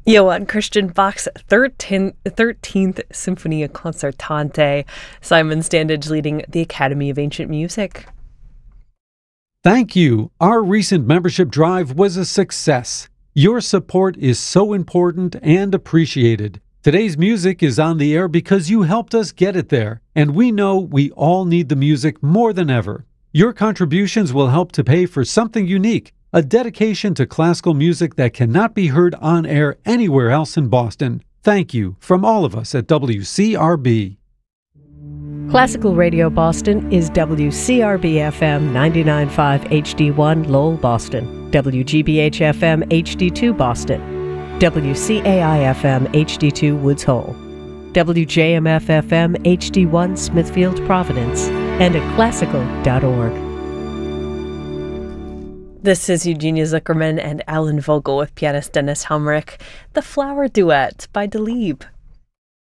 Johann Christian Bach's 13th Symphonia Concertante. Simon Standage leading the Academy of Ancient Music. Thank you. Our recent membership drive was a success. Your support is so important and appreciated. Today's music is on the air because you helped us get it there, and we know we all need the music more than ever. Your contributions will help to pay for something unique, a dedication to classical music that cannot be heard on air anywhere else in Boston. Thank you from all of us at WCRB. Classical Radio Boston is WCRB-FM 99.5 HD1 Lowell, Boston, WGBH-FM HD2 Boston, WCAI-FM HD2 Woods Hole, WJMF-FM HD1 Smithfield, Providence, and at classical.org. This is Eugenia Zuckerman and Alan Vogel with pianist Dennis Helmerich, The Flower Duet by Delibes.